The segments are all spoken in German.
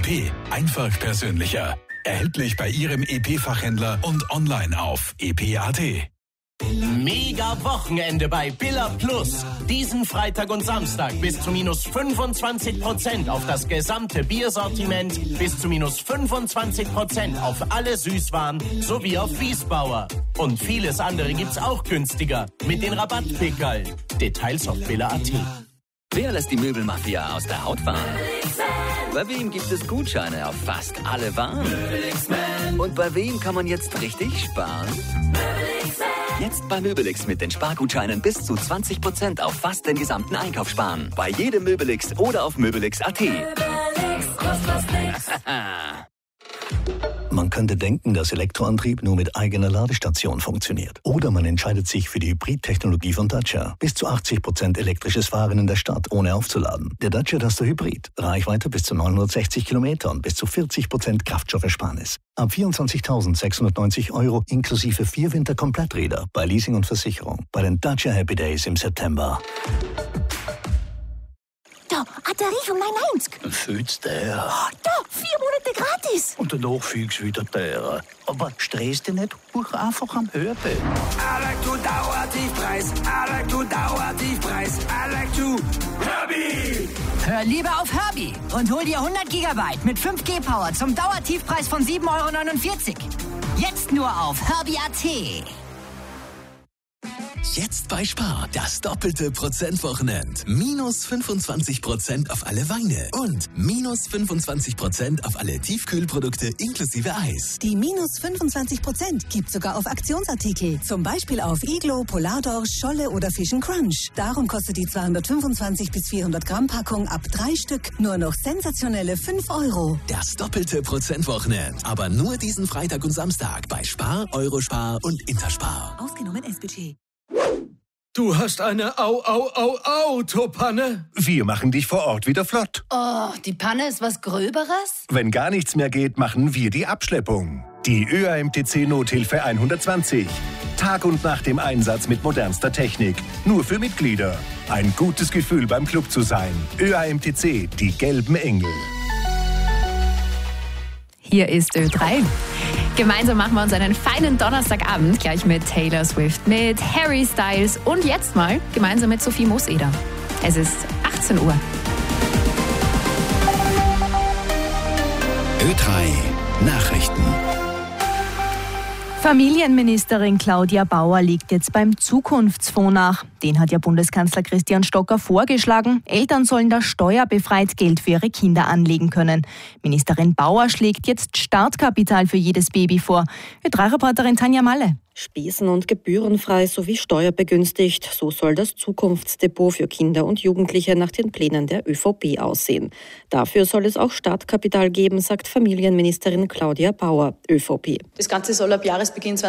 EP. Einfach persönlicher. Erhältlich bei Ihrem EP-Fachhändler und online auf ep.at. Mega Wochenende bei Billa Plus. Diesen Freitag und Samstag bis zu minus 25% auf das gesamte Biersortiment, bis zu minus 25% auf alle Süßwaren sowie auf Wiesbauer. Und vieles andere gibt's auch günstiger mit den Rabattpickerl. Details auf billa.at. Wer lässt die Möbelmafia aus der Haut fahren? Bei wem gibt es Gutscheine auf fast alle Waren? Und bei wem kann man jetzt richtig sparen? Jetzt bei Möbelix mit den Spargutscheinen bis zu 20% auf fast den gesamten Einkauf sparen. Bei jedem Möbelix oder auf möbelix.at. Man könnte denken, dass Elektroantrieb nur mit eigener Ladestation funktioniert. Oder man entscheidet sich für die Hybrid-Technologie von Dacia. Bis zu 80% elektrisches Fahren in der Stadt, ohne aufzuladen. Der Dacia Duster Hybrid. Reichweite bis zu 960 Kilometer und bis zu 40% Kraftstoffersparnis. Ab 24.690 € inklusive 4 Winterkompletträder bei Leasing und Versicherung. Bei den Dacia Happy Days im September. Da, ein Tarif von 9,90. Fühlst der? Oh, da, 4 Monate gratis. Und danach fügst du wieder teurer. Aber stress dich nicht, buch einfach am Hörbild. I like to Dauertiefpreis. I like to Dauertiefpreis. I like to Herbie. Hör lieber auf Herbie und hol dir 100 GB mit 5G Power zum Dauertiefpreis von 7,49 €. Jetzt nur auf Herbie.at. Jetzt bei Spar, das doppelte Prozentwochenend. Minus 25% auf alle Weine und minus 25% auf alle Tiefkühlprodukte inklusive Eis. Die minus 25% gibt sogar auf Aktionsartikel. Zum Beispiel auf Iglo, Polardorsch, Scholle oder Fish & Crunch. Darum kostet die 225 bis 400 Gramm Packung ab 3 Stück nur noch sensationelle 5 €. Das doppelte Prozentwochenend. Aber nur diesen Freitag und Samstag bei Spar, Eurospar und Interspar. Ausgenommen S-Budget. Du hast eine Autopanne? Wir machen dich vor Ort wieder flott. Oh, die Panne ist was Gröberes? Wenn gar nichts mehr geht, machen wir die Abschleppung. Die ÖAMTC Nothilfe 120. Tag und Nacht im Einsatz mit modernster Technik. Nur für Mitglieder. Ein gutes Gefühl beim Club zu sein. ÖAMTC, die gelben Engel. Hier ist Ö3. Gemeinsam machen wir uns einen feinen Donnerstagabend, gleich mit Taylor Swift, mit Harry Styles und jetzt mal gemeinsam mit Sophie Mooseder. Es ist 18 Uhr. Ö3 Nachrichten. Familienministerin Claudia Bauer liegt jetzt beim Zukunftsfonds nach. Den hat ja Bundeskanzler Christian Stocker vorgeschlagen. Eltern sollen da steuerbefreit Geld für ihre Kinder anlegen können. Ministerin Bauer schlägt jetzt Startkapital für jedes Baby vor. Ö3-Reporterin Tanja Malle. Spesen- und gebührenfrei sowie steuerbegünstigt. So soll das Zukunftsdepot für Kinder und Jugendliche nach den Plänen der ÖVP aussehen. Dafür soll es auch Startkapital geben, sagt Familienministerin Claudia Bauer, ÖVP. Das Ganze soll ab Jahresbeginn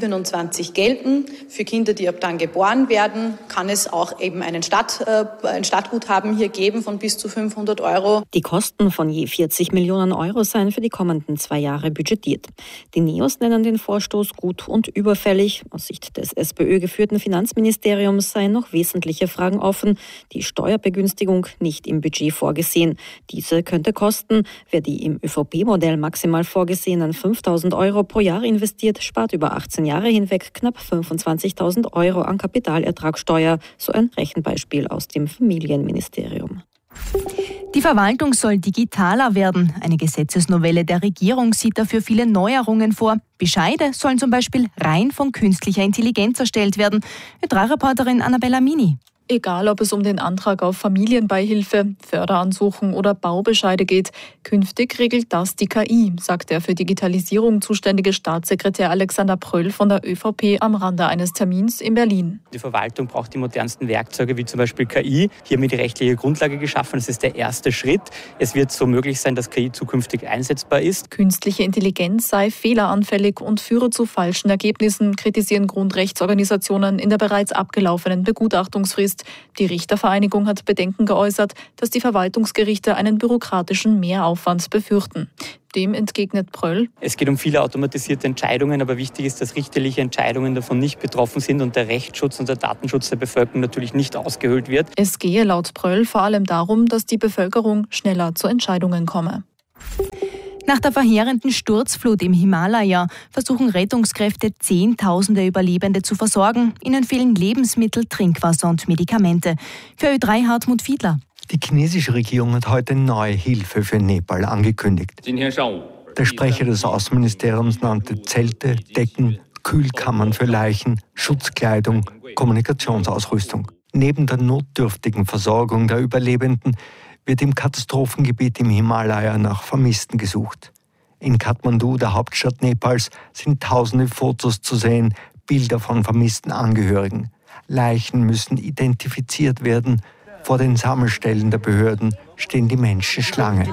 2027 gelten. Für Kinder, die ab dann geboren werden, kann es auch eben ein Startguthaben hier geben von bis zu 500 €. Die Kosten von je 40 Millionen € seien für die kommenden 2 Jahre budgetiert. Die Neos nennen den Vorstoß gut und überfällig. Aus Sicht des SPÖ-geführten Finanzministeriums seien noch wesentliche Fragen offen. Die Steuerbegünstigung nicht im Budget vorgesehen. Diese könnte kosten. Wer die im ÖVP-Modell maximal vorgesehenen 5.000 € pro Jahr investiert, spart über 18 Jahre hinweg knapp 25.000 € an Kapitalertragssteuer. So ein Rechenbeispiel aus dem Familienministerium. Die Verwaltung soll digitaler werden. Eine Gesetzesnovelle der Regierung sieht dafür viele Neuerungen vor. Bescheide sollen zum Beispiel rein von künstlicher Intelligenz erstellt werden. Ö3-Reporterin Annabella Mini. Egal, ob es um den Antrag auf Familienbeihilfe, Förderansuchen oder Baubescheide geht, künftig regelt das die KI, sagt der für Digitalisierung zuständige Staatssekretär Alexander Pröll von der ÖVP am Rande eines Termins in Berlin. Die Verwaltung braucht die modernsten Werkzeuge, wie zum Beispiel KI. Hier haben wir die rechtliche Grundlage geschaffen. Das ist der erste Schritt. Es wird so möglich sein, dass KI zukünftig einsetzbar ist. Künstliche Intelligenz sei fehleranfällig und führe zu falschen Ergebnissen, kritisieren Grundrechtsorganisationen in der bereits abgelaufenen Begutachtungsfrist. Die Richtervereinigung hat Bedenken geäußert, dass die Verwaltungsgerichte einen bürokratischen Mehraufwand befürchten. Dem entgegnet Pröll: Es geht um viele automatisierte Entscheidungen, aber wichtig ist, dass richterliche Entscheidungen davon nicht betroffen sind und der Rechtsschutz und der Datenschutz der Bevölkerung natürlich nicht ausgehöhlt wird. Es gehe laut Pröll vor allem darum, dass die Bevölkerung schneller zu Entscheidungen komme. Nach der verheerenden Sturzflut im Himalaya versuchen Rettungskräfte, Zehntausende Überlebende zu versorgen. Ihnen fehlen Lebensmittel, Trinkwasser und Medikamente. Für Ö3 Hartmut Fiedler. Die chinesische Regierung hat heute neue Hilfe für Nepal angekündigt. Der Sprecher des Außenministeriums nannte Zelte, Decken, Kühlkammern für Leichen, Schutzkleidung, Kommunikationsausrüstung. Neben der notdürftigen Versorgung der Überlebenden wird im Katastrophengebiet im Himalaya nach Vermissten gesucht. In Kathmandu, der Hauptstadt Nepals, sind tausende Fotos zu sehen, Bilder von vermissten Angehörigen. Leichen müssen identifiziert werden. Vor den Sammelstellen der Behörden stehen die Menschen Schlange.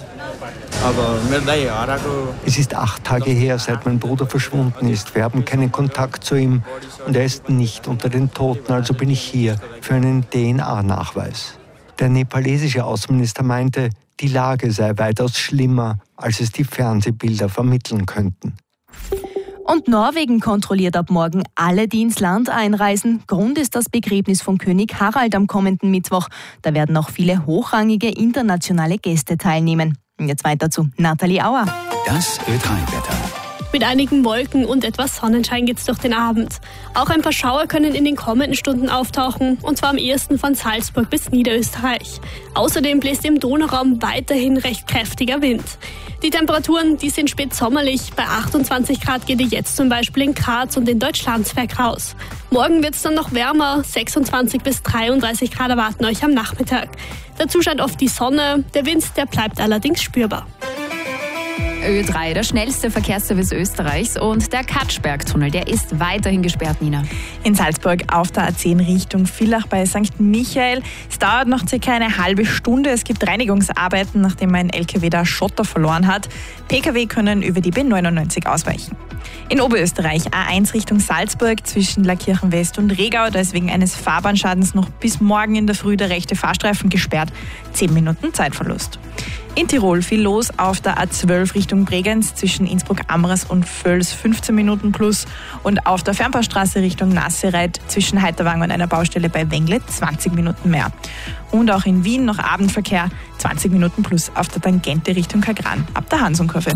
Es ist 8 Tage her, seit mein Bruder verschwunden ist. Wir haben keinen Kontakt zu ihm und er ist nicht unter den Toten, also bin ich hier für einen DNA-Nachweis. Der nepalesische Außenminister meinte, die Lage sei weitaus schlimmer, als es die Fernsehbilder vermitteln könnten. Und Norwegen kontrolliert ab morgen alle, die ins Land einreisen. Grund ist das Begräbnis von König Harald am kommenden Mittwoch. Da werden auch viele hochrangige internationale Gäste teilnehmen. Und jetzt weiter zu Nathalie Auer. Das Ö3-Wetter. Mit einigen Wolken und etwas Sonnenschein geht's durch den Abend. Auch ein paar Schauer können in den kommenden Stunden auftauchen, und zwar am ehesten von Salzburg bis Niederösterreich. Außerdem bläst im Donauraum weiterhin recht kräftiger Wind. Die Temperaturen, die sind spätsommerlich. Bei 28 Grad geht es jetzt zum Beispiel in Graz und in Deutschlandsberg raus. Morgen wird's dann noch wärmer, 26 bis 33 Grad erwarten euch am Nachmittag. Dazu scheint oft die Sonne, der Wind, der bleibt allerdings spürbar. Ö3, der schnellste Verkehrsservice Österreichs, und der Katschberg-Tunnel, der ist weiterhin gesperrt, Nina. In Salzburg auf der A10 Richtung Villach bei St. Michael. Es dauert noch circa eine halbe Stunde. Es gibt Reinigungsarbeiten, nachdem ein LKW da Schotter verloren hat. Pkw können über die B99 ausweichen. In Oberösterreich A1 Richtung Salzburg zwischen Lackirchen West und Regau. Da ist wegen eines Fahrbahnschadens noch bis morgen in der Früh der rechte Fahrstreifen gesperrt. 10 Minuten Zeitverlust. In Tirol viel los auf der A12 Richtung Bregenz zwischen Innsbruck-Amras und Völs 15 Minuten plus, und auf der Fernpassstraße Richtung Nassereit zwischen Heiterwang und einer Baustelle bei Wengle 20 Minuten mehr. Und auch in Wien noch Abendverkehr 20 Minuten plus auf der Tangente Richtung Kagran ab der Hansumkurve.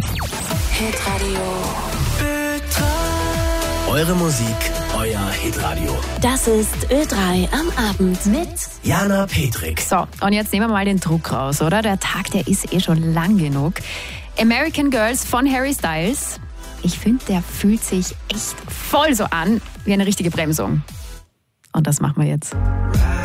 Eure Musik, euer Hitradio. Das ist Ö3 am Abend mit Jana Petrik. So, und jetzt nehmen wir mal den Druck raus, oder? Der Tag, der ist schon lang genug. American Girls von Harry Styles. Ich finde, der fühlt sich echt voll so an wie eine richtige Bremsung. Und das machen wir jetzt.